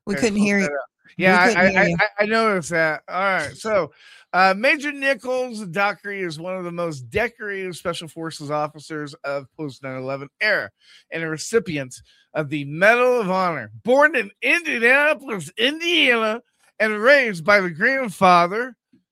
We couldn't hear you. Yeah, I noticed that. All right. So, Major Nichols Dockery is one of the most decorated Special Forces officers of post 9/11 era and a recipient of the Medal of Honor. Born in Indianapolis, Indiana, and raised by the grandmother,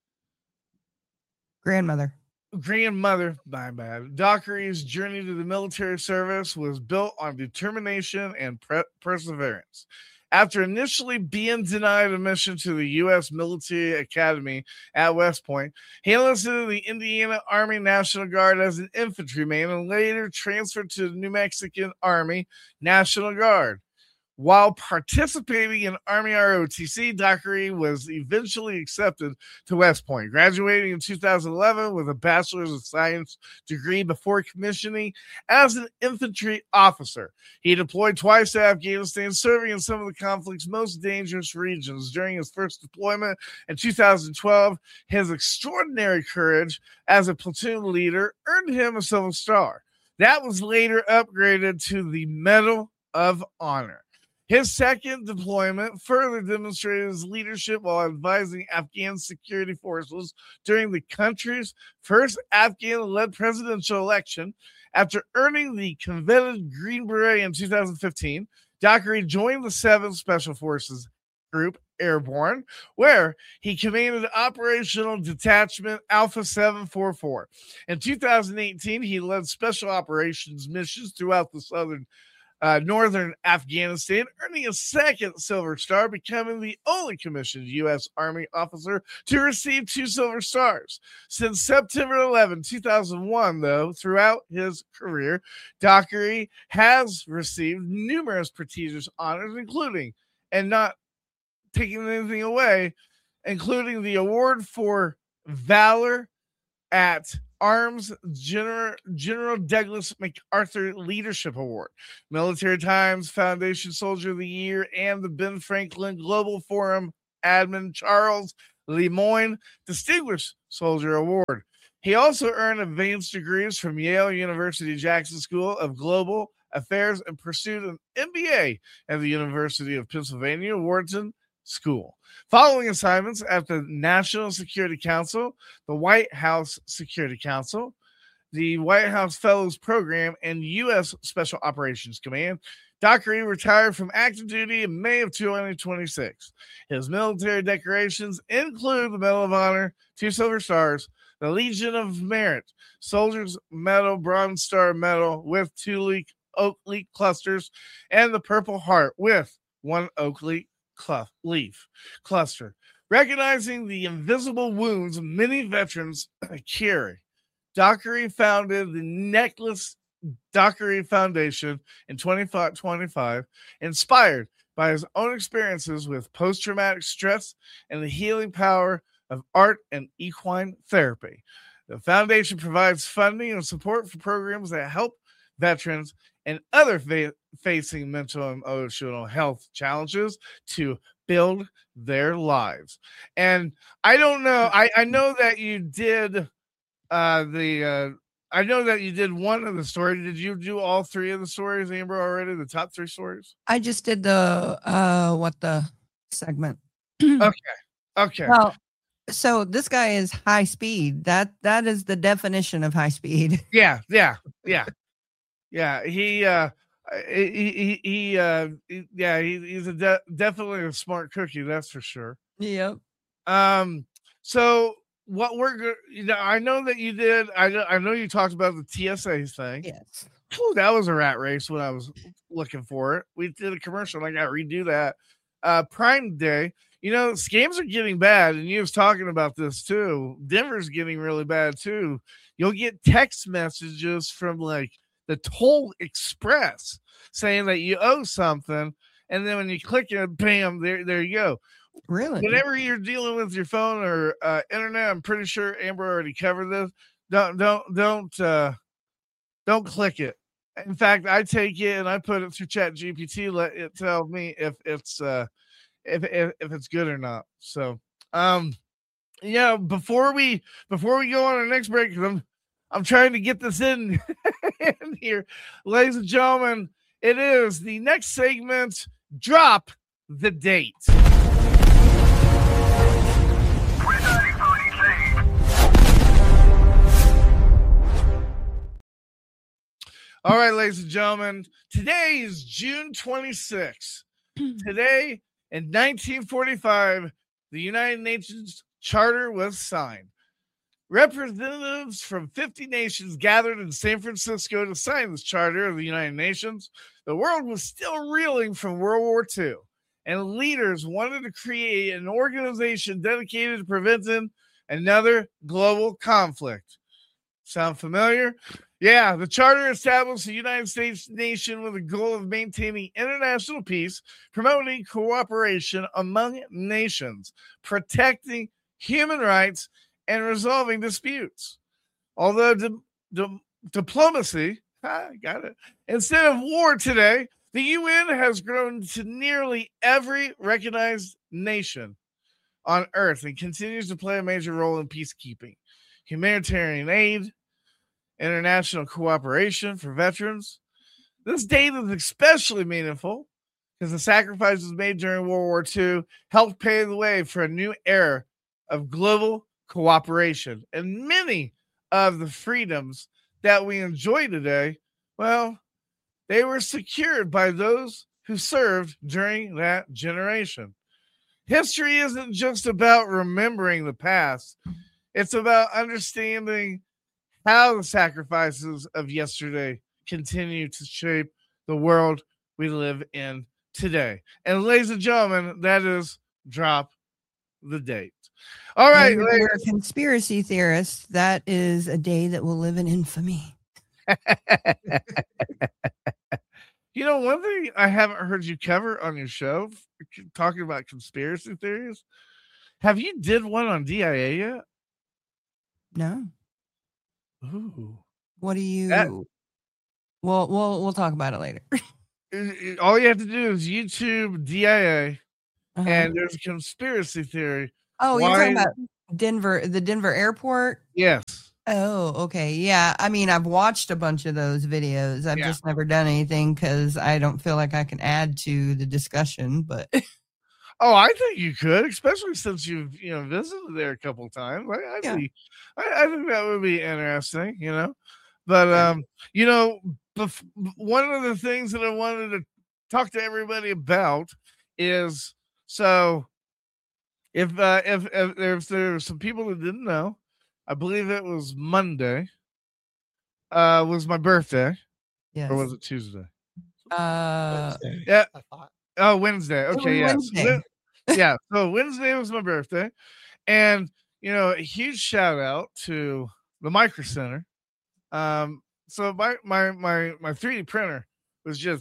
my bad. Dockery's journey to the military service was built on determination and perseverance. After initially being denied admission to the U.S. Military Academy at West Point, he enlisted in the Indiana Army National Guard as an infantryman and later transferred to the New Mexican Army National Guard. While participating in Army ROTC, Dockery was eventually accepted to West Point, graduating in 2011 with a Bachelor's of Science degree before commissioning as an infantry officer. He deployed twice to Afghanistan, serving in some of the conflict's most dangerous regions. During his first deployment in 2012, his extraordinary courage as a platoon leader earned him a Silver Star. That was later upgraded to the Medal of Honor. His second deployment further demonstrated his leadership while advising Afghan security forces during the country's first Afghan-led presidential election. After earning the coveted Green Beret in 2015, Dockery joined the 7th Special Forces Group Airborne, where he commanded Operational Detachment Alpha 744. In 2018, he led special operations missions throughout the northern Afghanistan, earning a second Silver Star, becoming the only commissioned U.S. Army officer to receive 2 Silver Stars. Since September 11, 2001, though, throughout his career, Dockery has received numerous prestigious honors, including, and not taking anything away, including the Award for Valor at Arms General Douglas MacArthur Leadership Award, Military Times Foundation Soldier of the Year, and the Ben Franklin Global Forum Admin Charles Lemoyne Distinguished Soldier Award. He also earned advanced degrees from Yale University Jackson School of Global Affairs and pursued an MBA at the University of Pennsylvania Wharton School. Following assignments at the National Security Council, the White House Security Council, the White House Fellows Program, and U.S. Special Operations Command, Dockery retired from active duty in May of 2026. His military decorations include the Medal of Honor, 2 Silver Stars, the Legion of Merit, Soldier's Medal, Bronze Star Medal with 2 oak leaf clusters, and the Purple Heart with 1 oak leaf cluster, recognizing the invisible wounds many veterans carry. Dockery founded the Necklace Dockery Foundation in 2025, inspired by his own experiences with post-traumatic stress and the healing power of art and equine therapy. The foundation provides funding and support for programs that help veterans and other facing mental and emotional health challenges to build their lives. And I don't know, I know that you did I know that you did one of the stories. Did you do all 3 of the stories, Amber, already? The top 3 stories? I just did the segment. Okay. Well, so this guy is high speed. That is the definition of high speed. Yeah. He's definitely a smart cookie, that's for sure. Yep. So what I know that you did. I know you talked about the TSA thing. Yes. Whew, that was a rat race when I was looking for it. We did a commercial and I got to redo that. Prime Day. Scams are getting bad, and you was talking about this too. Denver's getting really bad too. You'll get text messages from like the Toll Express saying that you owe something, and then when you click it, bam, there you go. Really? Whenever you're dealing with your phone or internet, I'm pretty sure Amber already covered this. Don't click it. In fact, I take it and I put it through Chat GPT. Let it tell me if it's good or not. So, before we go on our next break, because I'm trying to get this in here, ladies and gentlemen. It is the next segment. Drop the date. All right, ladies and gentlemen, today is June 26th. Today, in 1945, the United Nations Charter was signed. Representatives from 50 nations gathered in San Francisco to sign this charter of the United Nations. The world was still reeling from World War II, and leaders wanted to create an organization dedicated to preventing another global conflict. Sound familiar? Yeah, the charter established the United States nation with the goal of maintaining international peace, promoting cooperation among nations, protecting human rights, and resolving disputes. Although diplomacy, got it, instead of war today, the UN has grown to nearly every recognized nation on Earth and continues to play a major role in peacekeeping, humanitarian aid, international cooperation for veterans. This date is especially meaningful because the sacrifices made during World War II helped pave the way for a new era of global cooperation. And many of the freedoms that we enjoy today, well, they were secured by those who served during that generation. History isn't just about remembering the past. It's about understanding how the sacrifices of yesterday continue to shape the world we live in today. And ladies and gentlemen, that is drop the date. All right. And if you're a conspiracy theorist, that is a day that will live in infamy. You know, one thing I haven't heard you cover on your show, talking about conspiracy theories, have you did one on DIA yet? No. Ooh. What do you? Well, we'll talk about it later. All you have to do is YouTube DIA, and there's a conspiracy theory. Oh, you're talking about the Denver airport? Yes. Oh, okay. Yeah. I mean, I've watched a bunch of those videos. I've just never done anything because I don't feel like I can add to the discussion. But oh, I think you could, especially since you've visited there a couple times. I think that would be interesting. But one of the things that I wanted to talk to everybody about is, so if there's some people that didn't know, I believe it was Monday, was my birthday. Yes. Or was it Tuesday? Wednesday, yeah. I thought. Oh, Wednesday. Okay, yeah. Wednesday. Yeah. So Wednesday was my birthday, and a huge shout out to the Micro Center. So my 3D printer was just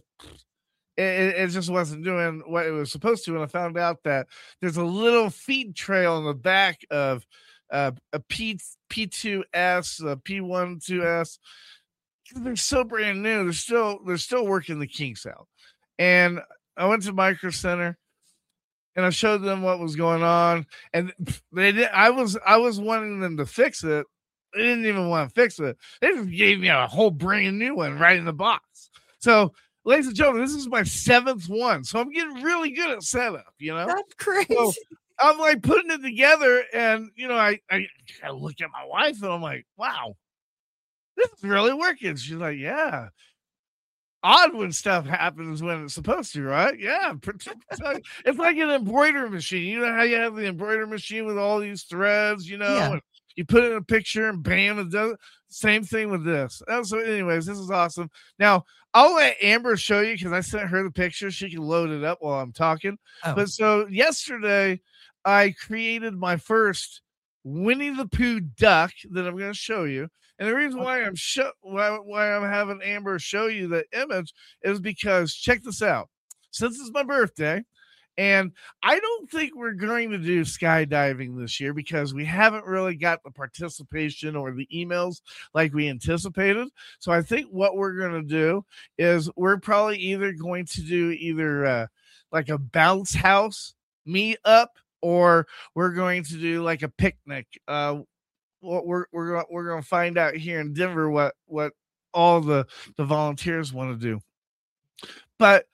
it just wasn't doing what it was supposed to, and I found out that there's a little feed trail in the back of a P2S, a P12S. They're so brand new. They're still working the kinks out. And I went to Micro Center and I showed them what was going on, and they did. I was wanting them to fix it. They didn't even want to fix it. They just gave me a whole brand new one right in the box. So, ladies and gentlemen, this is my 7th one. So I'm getting really good at setup, That's crazy. So I'm like putting it together, and I look at my wife and I'm like, wow, this is really working. She's like, yeah. Odd when stuff happens when it's supposed to, right? Yeah. It's like an embroidery machine. You know how you have the embroidery machine with all these threads, and you put in a picture and bam, it does. Same thing with this. So anyways, this is awesome. Now, I'll let Amber show you because I sent her the picture. She can load it up while I'm talking. Oh. But so yesterday, I created my first Winnie the Pooh duck that I'm going to show you. And the reason why I'm having Amber show you the image is because, check this out. Since it's my birthday, and I don't think we're going to do skydiving this year because we haven't really got the participation or the emails like we anticipated. So I think what we're going to do is we're probably either going to do like a bounce house meet up, or we're going to do like a picnic. We're going to find out here in Denver what all the volunteers want to do. But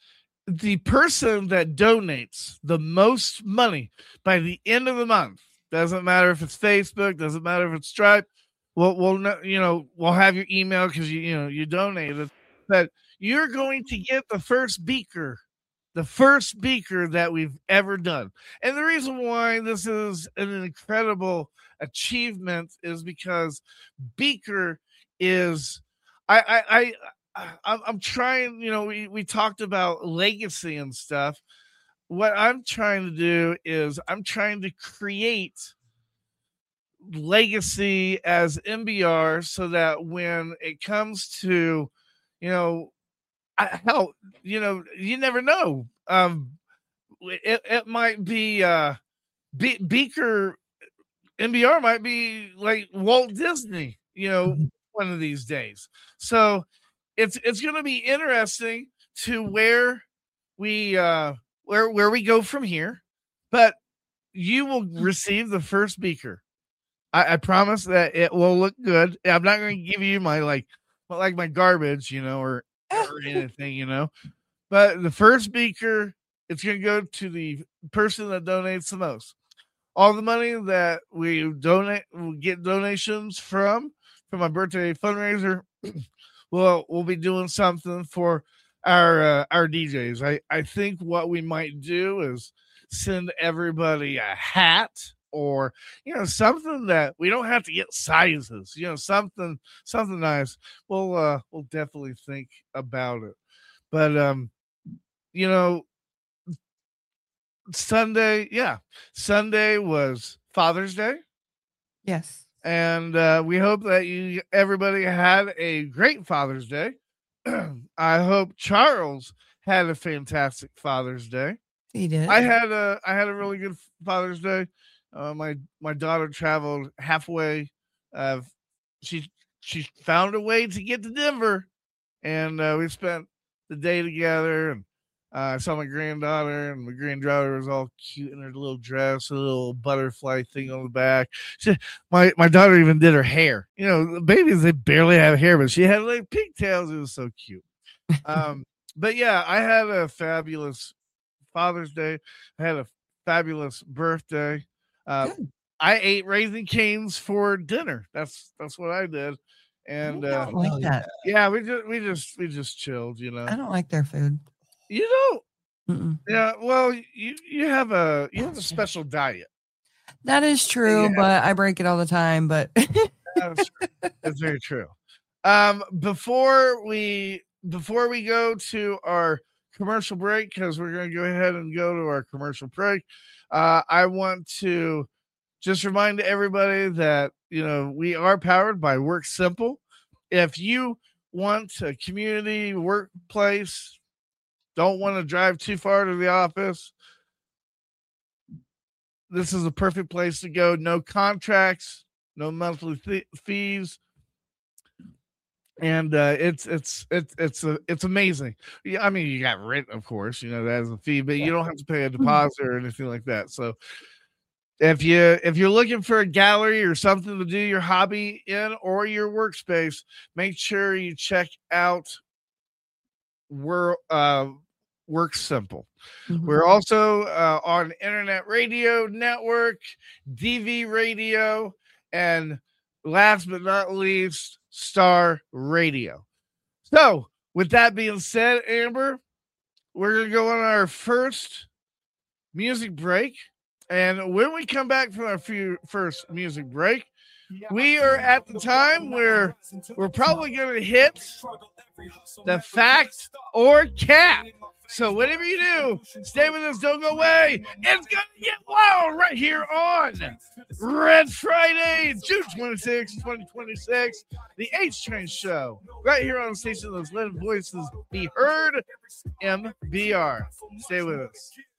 the person that donates the most money by the end of the month, doesn't matter if it's Facebook, doesn't matter if it's Stripe, we'll have your email because you donated, but you're going to get the first beaker that we've ever done. And the reason why this is an incredible achievement is because beaker is I'm trying, we talked about legacy and stuff. What I'm trying to do is I'm trying to create legacy as MBR so that when it comes to, you never know. It might be Beaker MBR might be like Walt Disney, one of these days. So it's going to be interesting to where we go from here, but you will receive the first beaker. I promise that it will look good. I'm not going to give you my my garbage, or anything, but the first beaker, it's going to go to the person that donates the most. All the money that we get donations from my birthday fundraiser. We'll be doing something for our DJs. I think what we might do is send everybody a hat or something that we don't have to get sizes. Something nice. We'll definitely think about it. But Sunday was Father's Day. Yes. And we hope that everybody had a great Father's Day. I hope Charles had a fantastic Father's Day. He did. I had a really good Father's Day. My daughter traveled halfway. She found a way to get to Denver, and we spent the day together. And I saw my granddaughter, and my granddaughter was all cute in her little dress, a little butterfly thing on the back. My daughter even did her hair. The babies, they barely have hair, but she had like pigtails. It was so cute. But yeah, I had a fabulous Father's Day. I had a fabulous birthday. I ate Raising Cane's for dinner. That's what I did. And I don't like that. Yeah, we just chilled. I don't like their food. You don't? Mm-mm. Yeah, well, you have a special diet. That is true, but I break it all the time. But that's very true. Before we go to our commercial break, because we're going to go ahead and go to our commercial break, I want to just remind everybody that we are powered by Work Simple. If you want a community workplace, don't want to drive too far to the office, this is a perfect place to go. No contracts, no monthly fees, and it's amazing. Yeah, I mean, you got rent, of course, that is a fee, but you don't have to pay a deposit or anything like that. So if you're looking for a gallery or something to do your hobby in or your workspace, make sure you check out Work Simple. Mm-hmm. We're also on Internet Radio Network, DV Radio, and last but not least, Star Radio. So, with that being said, Amber, we're going to go on our first music break. And when we come back from our first music break, we are at the time where we're probably going to hit the fact or cap. So whatever you do, stay with us. Don't go away. It's going to get wild right here on Red Friday, June 26, 2026. The H-Train Show. Right here on the station, those letting voices be heard, MBR. Stay with us.